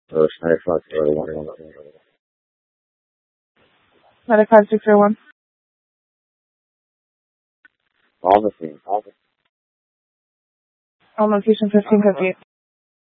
or Schneider Fox 41. Medic 5601. All the same. On location 1558.